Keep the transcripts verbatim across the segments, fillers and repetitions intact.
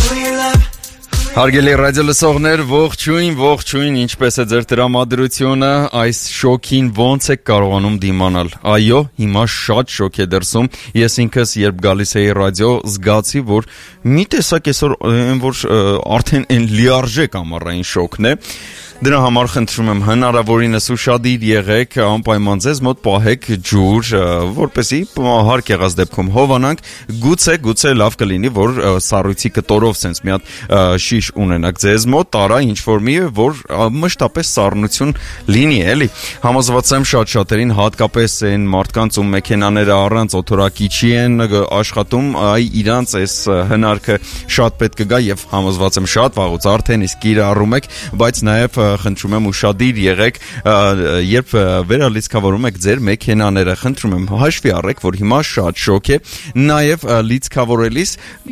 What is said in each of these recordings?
Հարգելի ռադիոլսողներ, ողջույն, ողջույն, ինչպես է ձեր տրամադրությունը, այս շոքին ոնց եք կարողանում դիմանալ։ Այո, հիմա շատ շոք է դրսում։ Ես ինքս երբ գալիս էի ռադիո, զգացի, որ մի տեսակ այսօր այն որ արդեն այն լիարժեք ամառային շոքն է։ Դրա համար խնդրում եմ հնարավորինս ուշադիր եղեք, անպայման ձեզ մոտ պահեք ջուր, որպեսզի հարկ եղած դեպքում հովանանք, գուցե, գուցե լավ կլինի, որ սառույցի կտորով sense մի հատ շիշ ունենաք ձեզ մոտ, տարա ինչ-որ մի, որ մշտապես սառնություն լինի, էլի։ Համոզված եմ շատ-շատերին, հատկապես այն մարդկանց, ում մեքենաները առանց օթորակիչի են աշխատում, այ իրանց այս հնարքը շատ պետք կգա եւ համոզված եմ շատ վաղուց արդեն իսկ կիրառում եք, բայց նաեւ խնդրում եմ ուշադիր եղեք, երբ վերալիցքավորում եք ձեր մեքենաները, խնդրում եմ հաշվի առեք, որ հիմա շատ շոք է, նաև լիցքավորելիս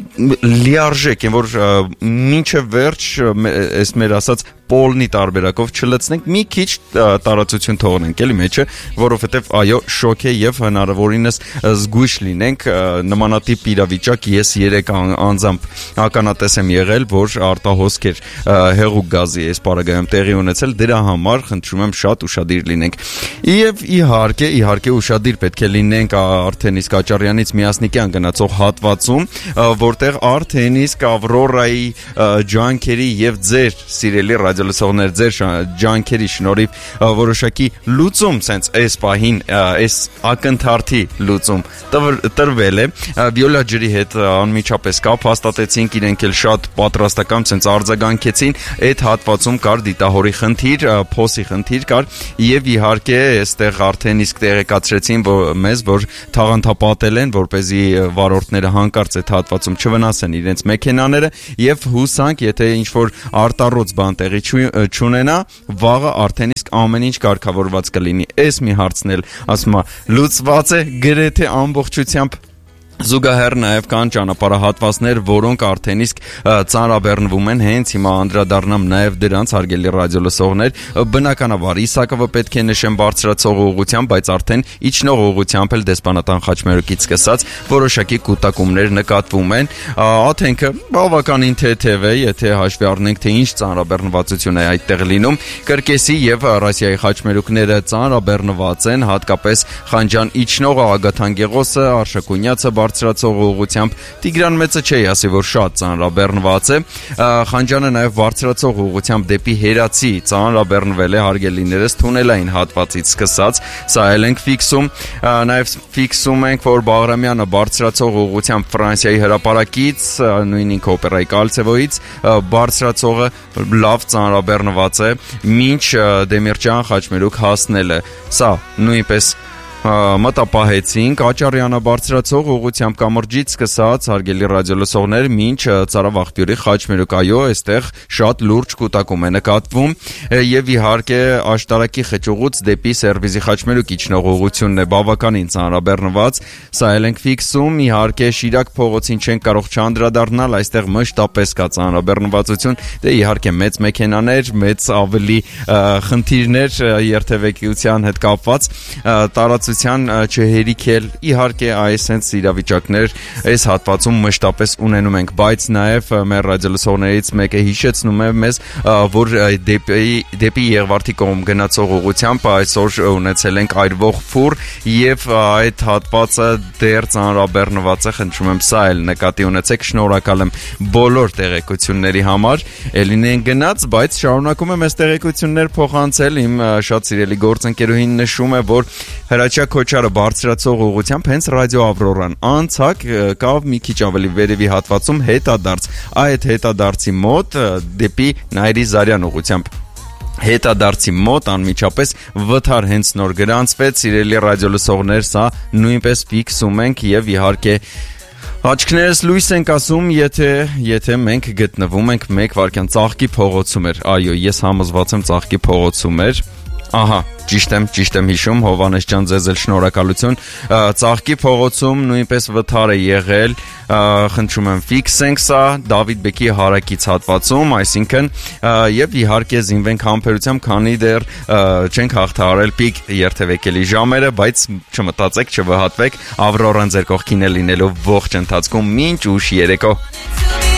լիարժեք, որ մինչև վերջ, այս մեր ասած պոլնի տարբերակով չլցնենք, մի քիչ տարածություն թողնենք, էլի մեջը, որովհետև այո, շոք է եւ հնարավորինս զգույշ լինենք, նմանատիպ իրավիճակ ես երեք անձամբ ականատես եմ եղել, որ արտահոսքեր հեղուկ գազի այս պարագայում տեղի ունեցել, դրա համար խնդրում եմ շատ ուշադիր լինենք։ Եվ իհարկե, իհարկե ուշադիր պետք է լինենք արդեն իսկ Աճարյանից Միասնիկյան գնացող հատվածում, որտեղ արդեն իսկ Ավրորայի ջանքերի եւ ձեր սիրելի ռադիոլսողներ ձեր ջանքերի շնորհիվ որոշակի լուծում sense այս պահին այս ակնթարթի լուծում տրվել է Վիոլա ջրի հետ անմիջապես կապ հաստատեցինք, իրենք էլ շատ պատրաստական sense արձագանքեցին, այդ հատվածում կար դիտահորի խնդիր, փոսի խնդիր կար եւ իհարկե այստեղ արդեն իսկ տեղեկացրեցին մեզ, որ թաղանթապատել են, որպեսզի վարորդները հանկարծ այդ հատվածում չվնասեն իրենց մեքենաները եւ հուսանք, եթե ինչ որ արտառոց բան տեղի չունենա, վաղը արդեն իսկ ամեն ինչ կարգավորված կլինի։ Այս մի հարցն էլ ասում եմ լուծված է գրեթե ամբողջությամբ։ Զուգահեռ նաև կան ճանապարհահատվածներ, որոնք արդեն իսկ ծանրաբեռնվում են, հենց հիմա անդրադառնամ նաև դրանց, հարգելի ռադիոլսողներ, բնականաբար Իսակովը պետք է նշեմ բարձրացող ուղղությամբ, բայց արդեն իջնող ուղղությամբ էլ դեսպանատան խաչմերուկից սկսած որոշակի կուտակումներ նկատվում են, աթենքը բավականին թեթև է, եթե հաշվի առնենք, թե ինչ ծանրաբեռնվածություն է այդտեղ լինում, Կրկեսի եւ Ռասիայի խաչմերուկները ծանրաբեռնված են, հատկապես Խանջան իջնողը, Ագաթան Գեղոսը, Արշակունյացը բարձրացող ուղղությամբ Տիգրան Մեծը չի ասի, որ շատ ծանրաբեռնված է, Խանջանը նաև բարձրացող ուղղությամբ դեպի Հերացի ծանրաբեռնվել է, հարգելիներս թունելային հատվածից սկսած, սա էլ ենք ֆիքսում, նաև ֆիքսում ենք, որ Բաղրամյանը բարձրացող ուղղությամբ Ֆրանսիայի հրապարակից, նույն ինքը օպերայի Կալցևոյից բարձրացողը լավ ծանրաբեռնված է, մինչ Դեմիրճյան խաչմերուկ հասնելը, սա նույնպես մտապահեցինք, Աճարյանը բարձրացող ուղղությամբ կամրջից սկսած, հարգելի ռադիոլսողներ, մինչ Ծարավաղբյուրի խաչմերուկ, այո, այստեղ շատ լուրջ կուտակում է նկատվում եւ իհարկե աշտարակի խճուղուց դեպի Սերվիզի խաչմերուկ իջնող ուղղությունն է բավականին ծանրաբեռնված, սա էլ ենք ֆիքսում, իհարկե Շիրակ փողոցին չենք կարող չանդրադառնալ, այստեղ մշտապես կա ծանրաբեռնվածություն, դե իհարկե մեծ մեքենաներ, մեծ ավելի խնդիրներ երթևեկության հետ կապված, տարածություն չհերիքել, իհարկե այս իրավիճակներ այս հատվածում մշտապես ունենում ենք, բայց նաև մեր ռադիոլսողներից մեկը հիշեցնում է մեզ, որ դեպի, դեպի Եղվարդի կողմ գնացող ուղղությամբ այսօր ունեցել ենք այրվող ֆուր եւ այդ հատվածը դեռ ծանրաբեռնված է, խնդրում եմ սա էլ նկատի ունեցեք, շնորհակալ եմ բոլոր տեղեկությունների համար, ելին են գնաց, բայց շարունակում եմ այս տեղեկություններ փոխանցել, իմ շատ սիրելի գործընկերուհին նշում է, որ Հրաչյա Քոչարը բարձրացող ուղղությամբ հենց ռադիո Ավրորան անցակ կա մի քիչ ավելի վերևի հատվածում հետադարձ, այդ հետադարձի մոտ դեպի Նայիրի Զարյան ուղղությամբ հետադարձի մոտ անմիջապես վթար հենց նոր գրանցվեց, սիրելի ռադիոլսողներ, սա նույնպես ֆիքսում ենք եւ իհարկե Աչքներս լույս ենք ասում, եթե, եթե մենք գտնվում ենք մեկ վայրկյան Ծաղկի փողոցում էր, այո, ես համոզված եմ Ծաղկի փողոցում էր, ահա, ճիշտ եմ, ճիշտ եմ հիշում, Հովհաննես ջան, ձեզ էլ շնորհակալություն, Ծաղկի փողոցում նույնպես վթար է եղել, խնդրում եմ ֆիքսենք սա, Դավիթ Բեկի հարակից հատվածում, այսինքն, եւ իհարկե զինվենք համբերությամբ, քանի դեռ չենք հաղթահարել պիկ երթևեկելի ժամերը, բայց չմտածեք, չվհատվեք, Ավրորան ձեր կողքին է լինելու ողջ ընթացքում մինչ ուշ երեկո։